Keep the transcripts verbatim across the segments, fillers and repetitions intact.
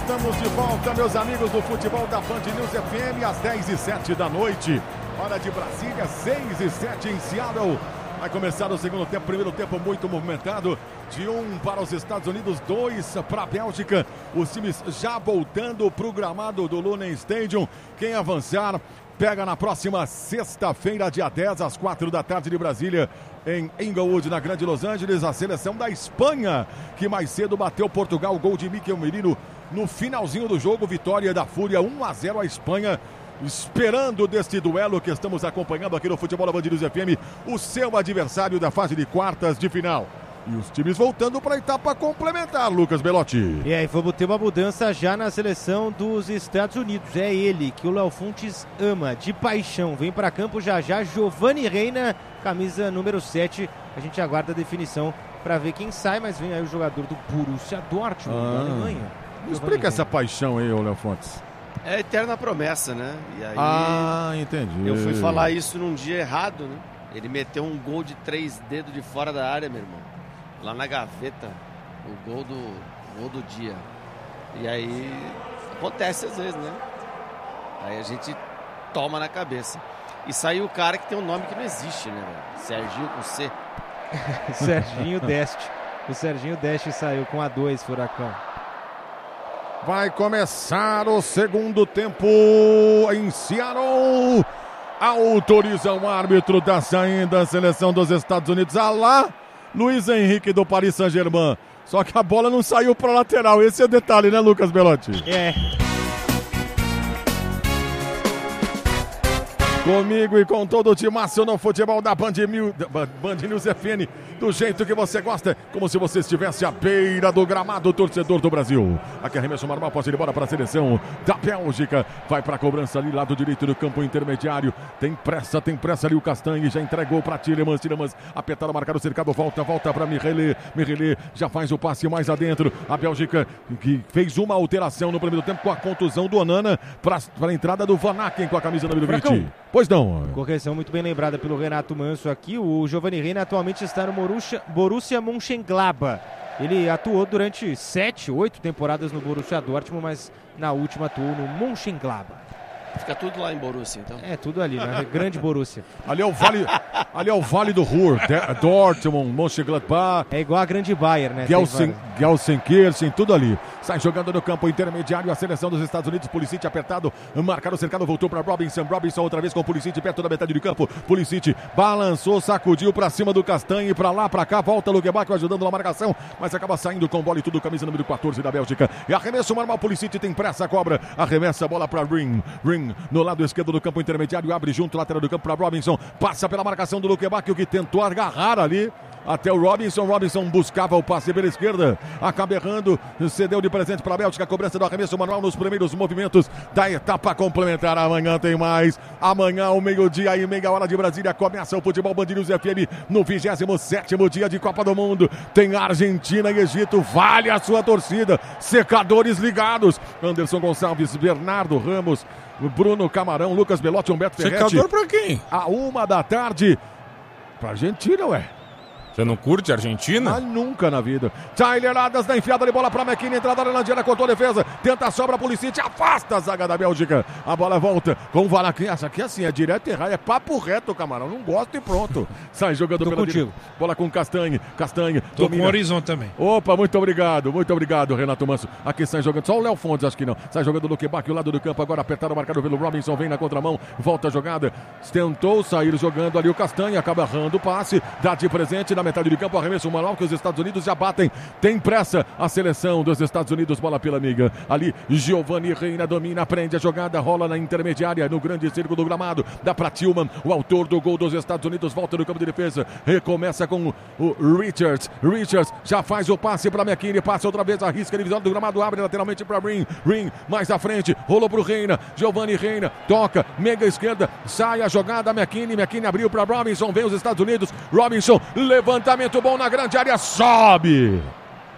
Estamos de volta, meus amigos do futebol da Band News F M, às dez e sete da noite. Hora de Brasília, seis e sete em Seattle. Vai começar o segundo tempo, primeiro tempo muito movimentado. De um para os Estados Unidos, dois para a Bélgica. Os times já voltando para o gramado do Luna Stadium. Quem avançar pega na próxima sexta-feira, dia dez, às quatro da tarde de Brasília, em Inglewood, na Grande Los Angeles, a seleção da Espanha, que mais cedo bateu Portugal, gol de Mikel Merino no finalzinho do jogo, vitória da Fúria, um a zero a Espanha, esperando deste duelo que estamos acompanhando aqui no Futebol da Band News F M, o seu adversário da fase de quartas de final. E os times voltando para a etapa complementar, Lucas Belotti. E aí, vamos ter uma mudança já na seleção dos Estados Unidos. É ele que o Léo Fontes ama, de paixão. Vem para campo já já, Giovanni Reina, camisa número sete. A gente aguarda a definição para ver quem sai, mas vem aí o jogador do Borussia Dortmund, ah, da Alemanha. Explica Reina. Essa paixão aí, ô Léo Fontes. É a eterna promessa, né? E aí, ah, entendi. Eu fui falar isso num dia errado, né? Ele meteu um gol de três dedos de fora da área, meu irmão. Lá na gaveta, o gol do, gol do dia. E aí, acontece às vezes, né? Aí a gente toma na cabeça. E saiu o cara que tem um nome que não existe, né, velho? Serginho com C. Serginho Deste. O Serginho Deste saiu com a dois, Furacão. Vai começar o segundo tempo em Seattle. Autoriza o árbitro da saída da seleção dos Estados Unidos. Alá! Luiz Henrique do Paris Saint-Germain. Só que a bola não saiu para lateral. Esse é o detalhe, né, Lucas Belotti? É. Comigo e com todo o timaço no futebol da Band, Mil... Band News F M, do jeito que você gosta, como se você estivesse à beira do gramado, torcedor do Brasil. Aqui arremesso normal, pode ir embora para a seleção da Bélgica. Vai para a cobrança ali, lado direito do campo intermediário. Tem pressa, tem pressa ali o Castanhe, já entregou para Tielemans, Tielemans apertado, marcado, cercado, volta, volta para Mirelê. Mirelê já faz o passe mais adentro. A Bélgica que fez uma alteração no primeiro tempo com a contusão do Onana para a entrada do Van Aken com a camisa número vinte. Pois não. Correção muito bem lembrada pelo Renato Manso aqui. O Giovanni Reina atualmente está no Borussia, Borussia Mönchengladbach. Ele atuou durante sete, oito temporadas no Borussia Dortmund, mas na última atuou no Mönchengladbach. Fica tudo lá em Borussia, então. É, tudo ali, né? Grande Borussia. Ali é o Vale, ali é o Vale do Ruhr, Dortmund, Mönchengladbach. É igual a Grande Bayern, né? Gelsen, Gelsenkirchen, tudo ali. Sai jogando no campo intermediário a seleção dos Estados Unidos. Pulisic apertado, marcado, cercado, voltou para Robinson. Robinson outra vez com o Pulisic perto da metade do campo. Pulisic balançou, sacudiu para cima do Castanhe, para lá, para cá. Volta Luquebac ajudando na marcação, mas acaba saindo com bola e tudo. Camisa número quatorze da Bélgica. E arremesso normal, Pulisic tem pressa, cobra. Arremessa a bola para Ring. Ring no lado esquerdo do campo intermediário, abre junto, lateral do campo para Robinson, passa pela marcação do Luquebac, o que tentou agarrar ali até o Robinson. Robinson buscava o passe pela esquerda, acaba errando, cedeu de presente para a Bélgica, cobrança do arremesso manual nos primeiros movimentos da etapa complementar. Amanhã tem mais, amanhã ao meio-dia e meia hora de Brasília começa o Futebol Band News F M no vigésimo sétimo dia de Copa do Mundo. Tem Argentina e Egito, vale a sua torcida, secadores ligados, Anderson Gonçalves, Bernardo Ramos, Bruno Camarão, Lucas Belotti, Humberto Ferretti. Secador pra quem? A uma da tarde, pra Argentina, ué. Você não curte a Argentina? Mas nunca na vida. Tyler Adams na enfiada de bola para McKinney, entrada na Landiana, cortou a defesa, tenta a sobra, Pulisic, afasta a zaga da Bélgica. A bola volta com o Van Aken. Essa aqui é assim, é direto e errado, é papo reto, Camarão. Não gosto e pronto. Sai jogando Tô pela contigo. direita. Bola com Castanhe, Castanhe. Tô domina. com o Horizonte também. Opa, muito obrigado, muito obrigado, Renato Manso. Aqui sai jogando, só o Léo Fontes, acho que não. Sai jogando o Luquebac, o lado do campo, agora apertado, marcado pelo Robinson, vem na contramão, volta a jogada. Tentou sair jogando ali o Castanhe, acaba errando o passe, dá de presente na metade do campo, arremesso manual que os Estados Unidos já batem. Tem pressa a seleção dos Estados Unidos, bola pela amiga. Ali, Giovanni Reina domina, prende a jogada, rola na intermediária, no grande círculo do gramado. Dá para Tillman, o autor do gol dos Estados Unidos, volta no campo de defesa. Recomeça com o Richards. Richards já faz o passe para McKinney, passa outra vez, arrisca a divisão do gramado, abre lateralmente para Ring. Ring mais à frente, rolou pro Reina. Giovanni Reina toca, mega esquerda, sai a jogada, McKinney. McKinney abriu para Robinson, vem os Estados Unidos. Robinson, levantamento bom na grande área, sobe.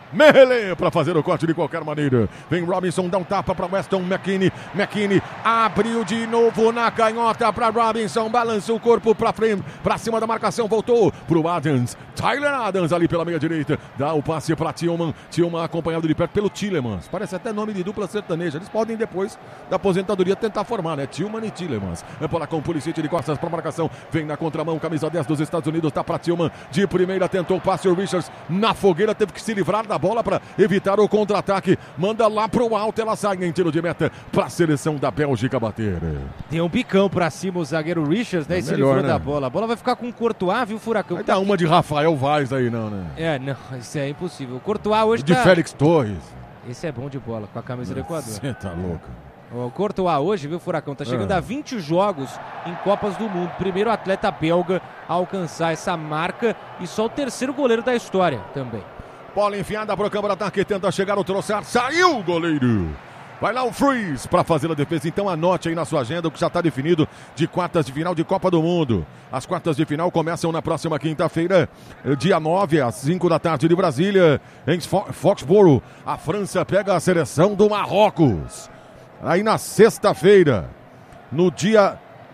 Mele para fazer o corte de qualquer maneira. Vem Robinson, dá um tapa para Weston McKennie. McKennie abriu de novo na canhota para Robinson. Balança o corpo para frente, para cima da marcação. Voltou pro Adams. Tyler Adams ali pela meia direita. Dá o passe para Tillman. Tillman acompanhado de perto pelo Tillemans. Parece até nome de dupla sertaneja. Eles podem depois da aposentadoria tentar formar, né? Tillman e Tillemans. É para com o Pulisic de costas para marcação. Vem na contramão, camisa dez dos Estados Unidos. Tá para Tillman. De primeira tentou o passe. O Richards na fogueira teve que se livrar da bola para evitar o contra-ataque. Manda lá pro alto, ela sai em tiro de meta para a seleção da Bélgica bater. Deu um bicão para cima o zagueiro Richards, né? É e se melhor, livrou né? da bola. A bola vai ficar com o Courtois, viu, Furacão? Vai dar uma de Rafael Vaz aí, não, né? É, não, isso é impossível. O Courtois hoje De tá... Félix Torres. Esse é bom de bola, com a camisa do Equador. Você tá louco. O Courtois hoje, viu, Furacão, tá chegando Ah. a vinte jogos em Copas do Mundo. Primeiro atleta belga a alcançar essa marca e só o terceiro goleiro da história também. Bola enfiada pro campo de ataque, tenta chegar o Trossard, saiu o goleiro. Vai lá o Freeze para fazer a defesa. Então anote aí na sua agenda o que já está definido de quartas de final de Copa do Mundo. As quartas de final começam na próxima quinta-feira, dia nove, às cinco da tarde de Brasília, em Fo- Foxborough. A França pega a seleção do Marrocos. Aí na sexta-feira, no dia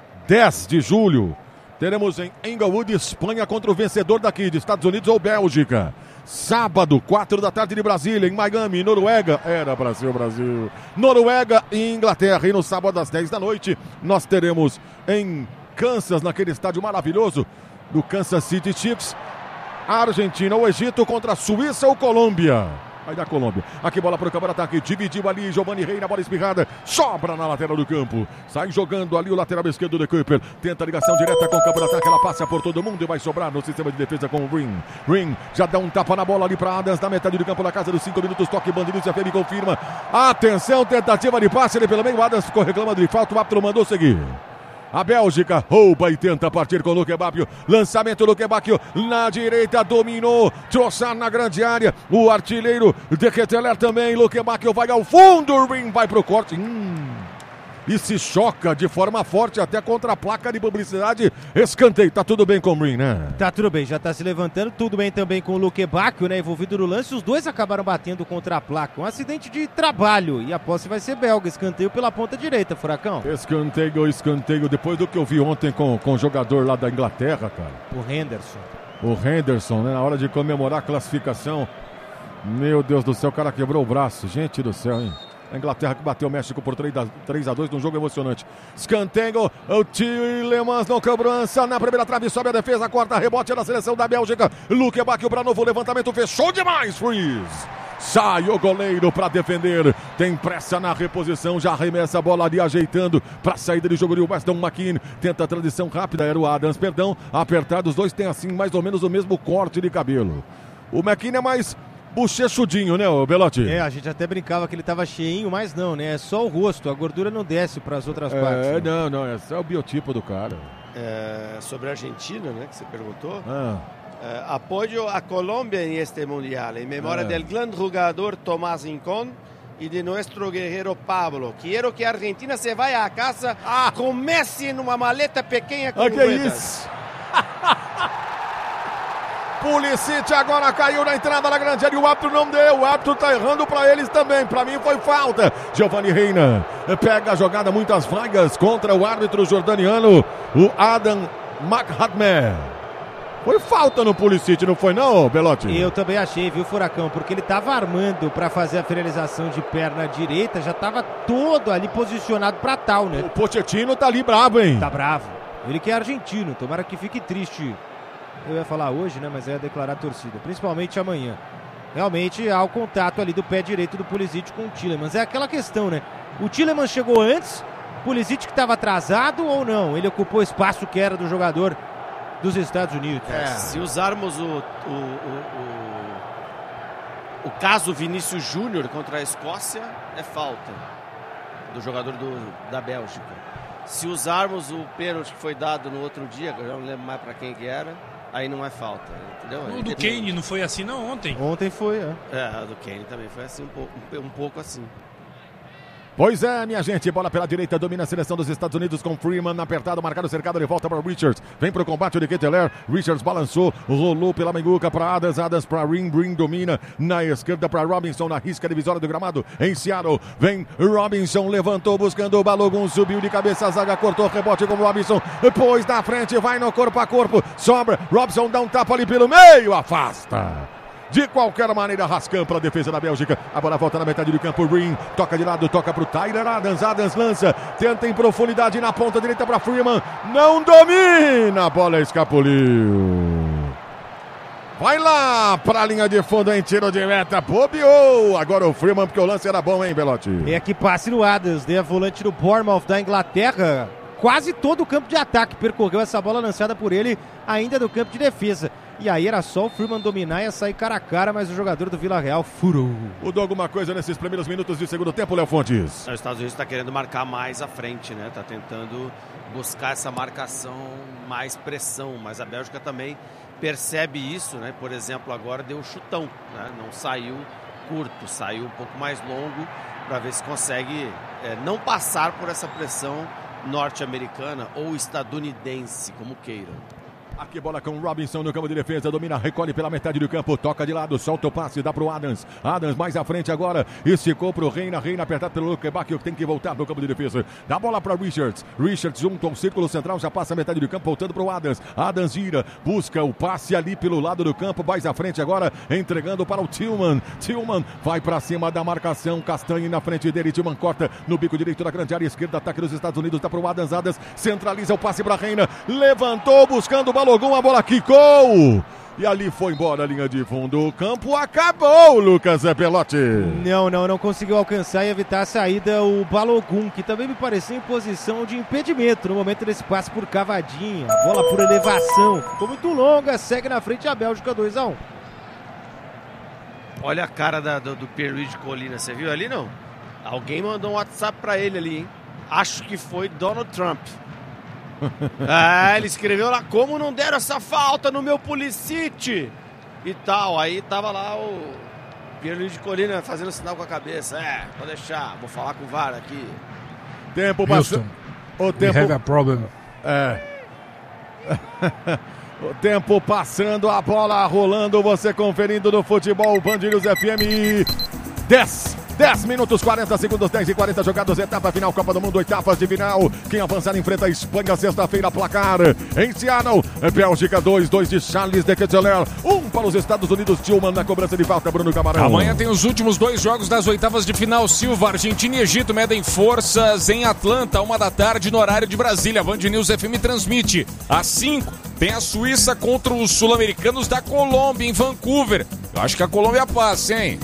dez de julho, teremos em Englewood, Espanha, contra o vencedor daqui, de Estados Unidos ou Bélgica. Sábado, quatro da tarde de Brasília, em Miami, Noruega. Era Brasil, Brasil. Noruega e Inglaterra. E no sábado, às dez da noite, nós teremos em Kansas, naquele estádio maravilhoso do Kansas City Chiefs, a Argentina ou Egito contra a Suíça ou Colômbia. Vai da Colômbia. Aqui bola para o campo de ataque. Dividiu ali. Giovanni Reina, bola espirrada. Sobra na lateral do campo. Sai jogando ali o lateral esquerdo de Cooper. Tenta a ligação direta com o campo de ataque. Ela passa por todo mundo e vai sobrar no sistema de defesa com o Ring. Ring já dá um tapa na bola ali para Adams. Na metade do campo da casa dos cinco minutos. Toque bandido. Se a Femi confirma. Atenção, tentativa de passe ali pelo meio. Adams ficou reclamando de falta. O árbitro mandou seguir. A Bélgica rouba e tenta partir com o Luque Bacchio. Lançamento do Luque Bacchio na direita, dominou. Trossard na grande área. O artilheiro de Ketteler também. Luque Bacchio vai ao fundo. O Ring vai pro corte. Hum. E se choca de forma forte até contra a placa de publicidade. Escanteio. Tá tudo bem com o Ring, né? Tá tudo bem, já tá se levantando. Tudo bem também com o Luque Bacchio, né? Envolvido no lance. Os dois acabaram batendo contra a placa. Um acidente de trabalho. E a posse vai ser belga. Escanteio pela ponta direita, Furacão. Escanteio, escanteio. Depois do que eu vi ontem com, com o jogador lá da Inglaterra, cara. O Henderson. O Henderson, né? Na hora de comemorar a classificação. Meu Deus do céu, o cara quebrou o braço. Gente do céu, hein? A Inglaterra que bateu o México por três a dois num jogo emocionante. Escanteio, o Tillemans na cobrança, na primeira trave, sobe a defesa, corta, rebote da seleção da Bélgica. Luque Bacchio para novo levantamento, fechou demais, Freeze. Sai o goleiro para defender, tem pressa na reposição, já arremessa a bola ali ajeitando para a saída de jogo de Weston McKennie. Tenta a transição rápida, era o Adams, perdão, apertado, os dois têm assim mais ou menos o mesmo corte de cabelo. O McKennie é mais bochechudinho, né, o Belotti? É, a gente até brincava que ele tava cheinho, mas não, né? É só o rosto, a gordura não desce para as outras é, partes. É, não, não, esse é o biotipo do cara. É, sobre a Argentina, né, que você perguntou. Ah. Eh, apoyo a Colombia en este mundial, en memoria Ah. del gran jugador Tomás Rincón y de nuestro guerrero Pablo. Quiero que Argentina se vaya a casa Ah. con Messi en una maleta pequeña con Ah, que ruedas. isso? Pulisic agora caiu na entrada da grande área, o árbitro não deu, o árbitro tá errando pra eles também, pra mim foi falta. Giovanni Reina pega a jogada, muitas vagas contra o árbitro jordaniano, o Adam Makhadmeh. Foi falta no Pulisic, não foi não, Belotti? Eu também achei, viu, Furacão? Porque ele tava armando para fazer a finalização de perna direita, já tava todo ali posicionado para tal, né? O Pochettino tá ali bravo, hein? Tá bravo. Ele que é argentino, tomara que fique triste. Eu ia falar hoje, né, mas eu ia declarar a torcida, principalmente amanhã. Realmente há o contato ali do pé direito do Pulisic com o Tillemans. É aquela questão, né? O Tillemans chegou antes, o Pulisic que estava atrasado ou não? Ele ocupou o espaço que era do jogador dos Estados Unidos. É, se usarmos o, o, o, o, o caso Vinícius Júnior contra a Escócia, é falta do jogador do, da Bélgica. Se usarmos o pênalti que foi dado no outro dia, eu já não lembro mais para quem que era, aí não é falta, entendeu? O do Kane não foi assim não ontem? Ontem foi, é. É, o do Kane também foi assim, um pouco, um pouco assim. Pois é, minha gente, bola pela direita, domina a seleção dos Estados Unidos com Freeman apertado, marcado, cercado, ele volta para Richards, vem pro combate o de Ketelaere, Richards balançou, rolou pela menguca para Adams, Adams para Ring, Ring domina na esquerda para Robinson, na risca divisória do gramado, em Seattle, vem Robinson, levantou buscando o Balogun, subiu de cabeça, a zaga cortou, rebote com Robinson, pôs na frente, vai no corpo a corpo, sobra, Robinson dá um tapa ali pelo meio, afasta. De qualquer maneira, Rascan para a defesa da Bélgica. A bola volta na metade do campo. Ring toca de lado, toca para o Tyler Adams. Adams lança, tenta em profundidade na ponta direita para Freeman. Não domina, a bola escapuliu. Vai lá para a linha de fundo em tiro de meta. Bobeou. Agora o Freeman, porque o lance era bom, hein, Belotti? É que passe no Adams, né? Volante do Bournemouth da Inglaterra. Quase todo o campo de ataque percorreu essa bola lançada por ele, ainda do campo de defesa. E aí era só o Freeman dominar e ia sair cara a cara, mas o jogador do Vila Real furou. Mudou alguma coisa nesses primeiros minutos de segundo tempo, Léo Fontes? Os Estados Unidos está querendo marcar mais à frente, né? Está tentando buscar essa marcação, mais pressão, mas a Bélgica também percebe isso, né? Por exemplo, agora deu um chutão, né? Não saiu curto, saiu um pouco mais longo para ver se consegue é, não passar por essa pressão norte-americana ou estadunidense, como queiram. Aqui bola com Robinson no campo de defesa, domina, recolhe pela metade do campo, toca de lado, solta o passe, dá pro Adams. Adams mais à frente agora, esticou pro Reina, Reina apertado pelo Luquebaque, que tem que voltar no campo de defesa. Dá bola para Richards, Richards junto ao círculo central, já passa a metade do campo, voltando pro Adams. Adams gira, busca o passe ali pelo lado do campo, mais à frente agora, entregando para o Tillman. Tillman vai para cima da marcação, Castanhe na frente dele, Tillman corta no bico direito da grande área esquerda, ataque dos Estados Unidos, dá pro Adams, Adams centraliza o passe para Reina, levantou buscando o balão. Logou, a bola quicou e ali foi embora a linha de fundo. O campo acabou, Lucas Belotti. Não, não, não conseguiu alcançar e evitar a saída o Balogun, que também me pareceu em posição de impedimento no momento desse passe por cavadinha. Bola por elevação, ficou muito longa, segue na frente a Bélgica dois a um. Olha a cara da, do, do Pierluigi Collina, você viu ali não? Alguém mandou um WhatsApp pra ele ali, hein? Acho que foi Donald Trump. Ah, ele escreveu lá, como não deram essa falta no meu Pulisic e tal. Aí tava lá o Pierluigi Collina fazendo sinal com a cabeça. É, pode deixar, vou falar com o V A R aqui. Tempo passando. O tempo... We have a problem. É. O tempo passando, a bola rolando, você conferindo no Futebol Band News F M. dez. dez minutos, quarenta segundos, dez e quarenta jogados, etapa final, Copa do Mundo, oitavas de final. Quem avançar enfrenta a Espanha, sexta-feira, placar em Seattle, Bélgica dois, dois de Charles de Ketelaere, um para os Estados Unidos, Tillman na cobrança de falta, Bruno Camarão. Amanhã tem os últimos dois jogos das oitavas de final, Silva, Argentina e Egito medem forças em Atlanta, uma da tarde no horário de Brasília. Band News F M transmite. Às cinco, tem a Suíça contra os sul-americanos da Colômbia, em Vancouver. Eu acho que a Colômbia passa, hein?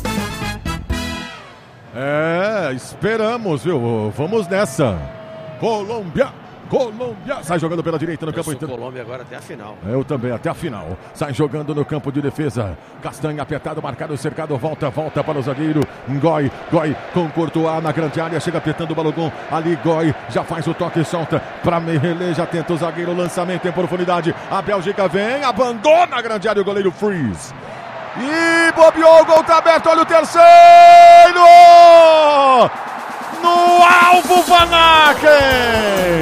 É, esperamos, viu? Vamos nessa. Colômbia, Colômbia. Sai jogando pela direita no Eu campo. sou Colômbia agora até a final. Eu também, até a final. Sai jogando no campo de defesa. Castanha apertado, marcado, cercado. Volta, volta para o zagueiro. Goi, Goi com Courtois na grande área. Chega apertando o Balogun. Ali, Goi já faz o toque e solta para Merelê. Já tenta o zagueiro. Lançamento em profundidade. A Bélgica vem, abandona a grande área. O goleiro Freeze. E bobeou, o gol tá aberto, olha o terceiro! No alvo, Van Aken!